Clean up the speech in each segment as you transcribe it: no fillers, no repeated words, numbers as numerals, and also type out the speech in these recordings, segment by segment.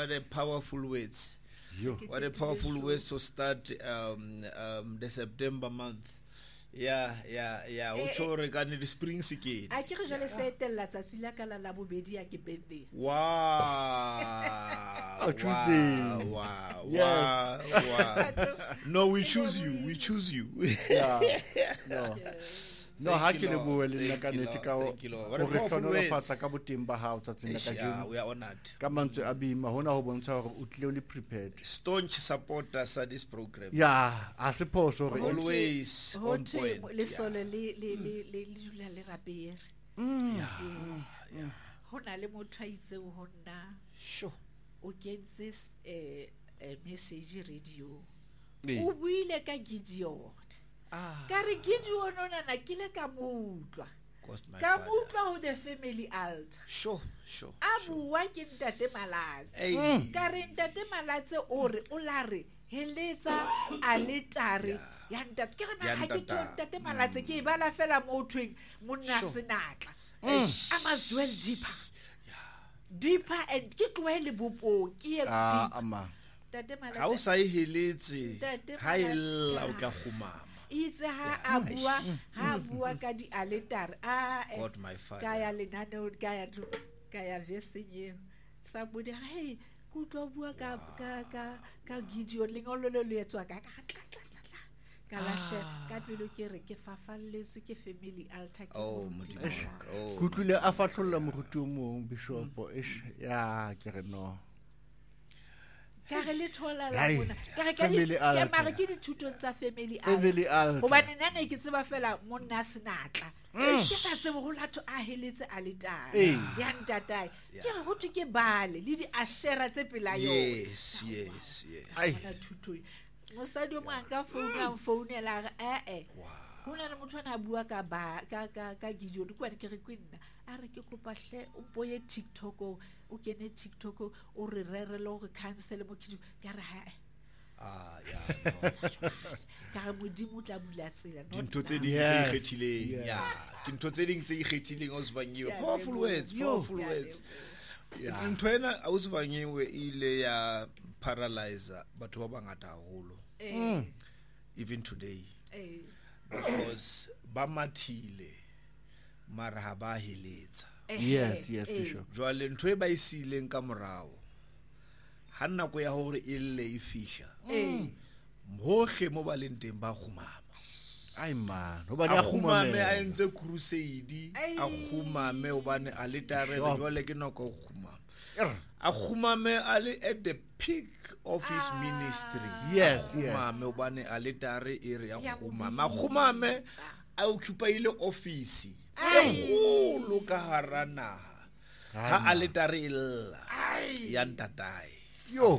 what a powerful words. Yo. What a powerful words to start the September month. Yeah. Ocho re ka ne di springs again. a ke re jale se etella tsatsi la ka la bobedi ya ke birthday. Wow. Oh, Tuesday. Wow. Yes. Wow. No, we choose you. We choose you. Yeah. No. No, ha Thank ke you, le bua Lord. le nna ka Thank you, nnete Lord. ka Thank you, Lord. What a hore powerful hlonolofatsa words. ka boteng ba hao tsatsing la Yeah, kajeno we are honored. ka mantswe a boima hona ho bontsha hore o tlile o le prepared. Staunch supporters at this program. Yeah, a se phoso hore Always Ho on thwe point. le sole le dula le rapere. Yeah. Ho na le motho a itseng ho nna Sure. o kentse message radio. Eh. O buile ka Gideon. Ka re Gideon ona na kile ka mutlwa. Course, my Ka father. mutlwa ho the family altar. Sure. A bua ke ntate Malatsi. Hey. Ka re ntate Malatsi o re o la re heletsa alitari ya ntate ke re Ya na ha ke ntata. ntate Malatsi ke e bala fela mo thweng monna senatla. I must dwell deeper and ke tloele bopo ke ye Ah, deep. ama. Ntate Ha o Malatsi sa e heletse Ntate ha e Malatsi. lla o tla khumama. itse ha a bua ka di alitari God, my father. ka ya lenaneo ka ya versing eo sa bodi hey kutwa bua ka Gideon lengolo le le etswa ka lahle ka pelo ke re ke fafalletswe ke family altar ke Oh, motho. Modimo. Oh. Ke utlwile a fatlolla moruti o mong bishop ya ke re no. ka re le thola la Hai, bona ka re family altar. mare ke dithutong tsa family Family altar. hobane nna ne ke tseba fela monna senatla ke sa tsebe go latho a heletse a letang Eh. ya ntatae ke re go thwe ke bale le di ashera tse pela yone Yes. Ai. Bona thuto e. Mosadi o mong ka founela re ho na le motho a bua ka Gideon kwa ke re kwinna a re ke kopa hle o boye TikTok o kene TikTok o re rere lo re cancel mo Gideon ka re ha Yeah. ka re modimo o tla bula tsela not Dintho tse now. ding tse Yes. ikgethileng. Yeah. Yeah. Dintho tse ding tse ikgethileng o Sibanyeo. Yeah, Powerful lebo. words, powerful Yeah, words. lebo. Yeah. Ntho ena o Sibanyeo ile ya paralyzer batho ba bangata haholo even today because ba mathile mara ha ba heletsa. Yes, bishop. Jwale ntho e ba isileng ka morao ha nako ya hore e lle e fihla hohle mo ba leng teng ba khumama. Ai man, ho ba A dia khumame a khumame. entse crusade a khumame hobane a le tare Sure. jwale ke nako go khumama. A khumame a le at the peak of his ministry. Yes, A khumame hobane a le tare e re ya khumame. A khumame a occupyile office e kgolo ka hara naha ha a le tare e lla ya ntatae. Yo.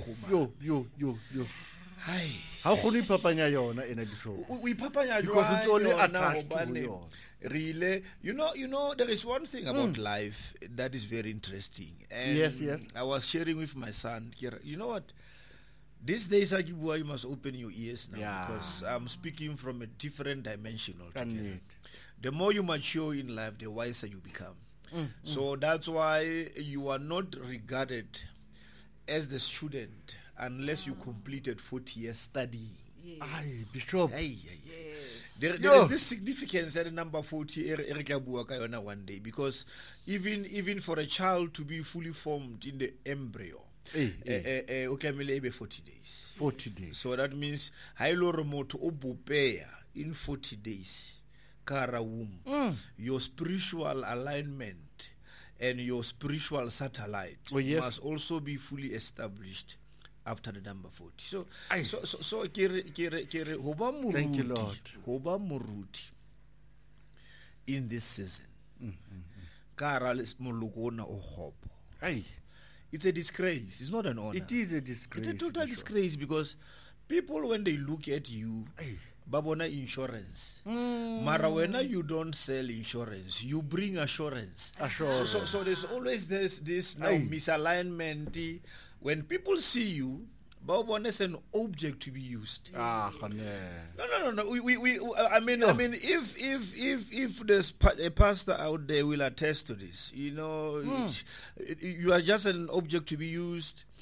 Hai Ha o khone ipapanya yona ena bishop. o ipapanya Because it's only jwang yona attached to hobane yona. really you know there is one thing about life that is very interesting and Yes. I was sharing with my son you know what these days Akibua, you must open your ears now Yeah. because I'm speaking from a different dimension altogether. Kannete. The more you mature in life the wiser you become. So that's why you are not regarded as the student unless you completed 40 years studying. Ai bishop. There Yo. is this significance at number 40 one day because even for a child to be fully formed in the embryo, o tlamehile e be 40 days. 40 days. So that means ha ile hore motho o bopeya in 40 days ka hara womb, your spiritual alignment and your spiritual satellite Oh, yes. must also be fully established after the number 40. So Aye. so kere ho ba Thank you, moruti, Lord. ho ba moruti in this season. Ka hara moloko ona o hopo. Ai. It's a disgrace. It's not an honor. It is a disgrace. It's a total bishop. disgrace because people when they look at you, Ai. babona insurance. Mara wena you don't sell insurance, you bring assurance. Assurance. So there's always this now Aye. misalignment. When people see you, babona is an object to be used. Ah, khane. No. I mean, if there's a pastor out there will attest to this, you know, you are just an object to be used.